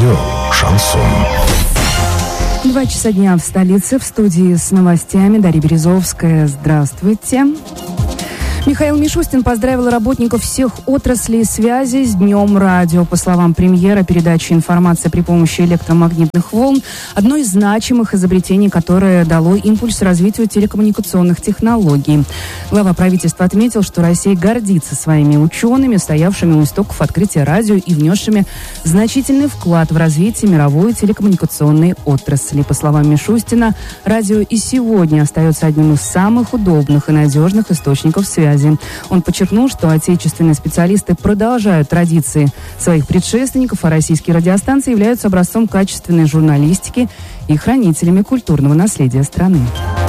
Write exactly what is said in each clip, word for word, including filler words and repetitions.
Радио «Шансон». Два часа дня в столице. В студии с новостями Дарья Березовская. Здравствуйте. Михаил Мишустин поздравил работников всех отраслей связи с Днем радио. По словам премьера, передача информации при помощи электромагнитных волн – одно из значимых изобретений, которое дало импульс развитию телекоммуникационных технологий. Глава правительства отметил, что Россия гордится своими учеными, стоявшими у истоков открытия радио и внесшими значительный вклад в развитие мировой телекоммуникационной отрасли. По словам Мишустина, радио и сегодня остается одним из самых удобных и надежных источников связи. Он подчеркнул, что отечественные специалисты продолжают традиции своих предшественников, а российские радиостанции являются образцом качественной журналистики и хранителями культурного наследия страны.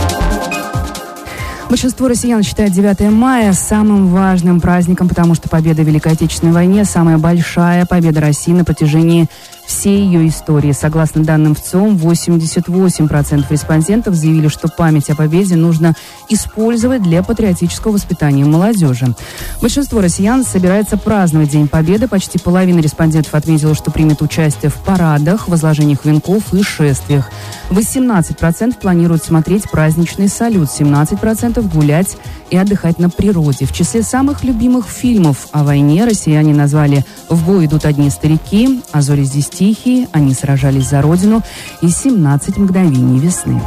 Большинство россиян считает девятое мая самым важным праздником, потому что победа в Великой Отечественной войне – самая большая победа России на протяжении всей ее истории. Согласно данным ВЦИОМ, восемьдесят восемь процентов респондентов заявили, что память о победе нужно использовать для патриотического воспитания молодежи. Большинство россиян собирается праздновать День Победы. Почти половина респондентов отметила, что примет участие в парадах, возложениях венков и шествиях. восемнадцать процентов планируют смотреть праздничный салют, семнадцать процентов гулять и отдыхать на природе. В числе самых любимых фильмов о войне россияне назвали «В бой идут одни старики», «А зори здесь тихие», «Они сражались за Родину» и «семнадцать мгновений весны».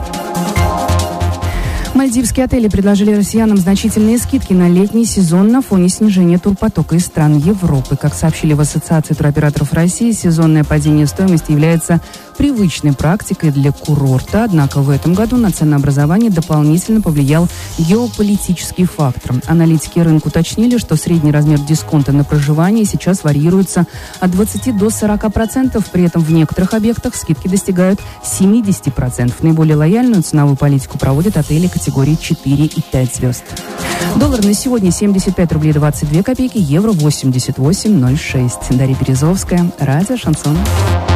Мальдивские отели предложили россиянам значительные скидки на летний сезон на фоне снижения турпотока из стран Европы. Как сообщили в Ассоциации туроператоров России, сезонное падение стоимости является привычной практикой для курорта. Однако в этом году на ценообразование дополнительно повлиял геополитический фактор. Аналитики рынка уточнили, что средний размер дисконта на проживание сейчас варьируется от двадцати до сорока процентов. При этом в некоторых объектах скидки достигают семидесяти процентов. Наиболее лояльную ценовую политику проводят отели категории четыре и пять звезд. Доллар на сегодня семьдесят пять рублей двадцать две копейки, евро восемьдесят восемь ноль шесть. Дарья Березовская, радио «Шансон».